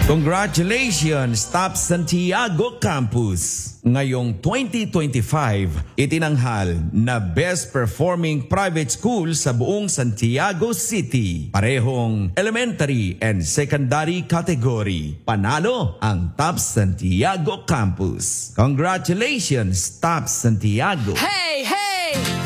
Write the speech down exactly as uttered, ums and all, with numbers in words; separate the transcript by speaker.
Speaker 1: Congratulations, Top Santiago Campus! Ngayong twenty twenty-five, itinanghal na Best Performing Private School sa buong Santiago City. Parehong elementary and secondary category. Panalo ang Top Santiago Campus. Congratulations, Top Santiago!
Speaker 2: Hey, hey!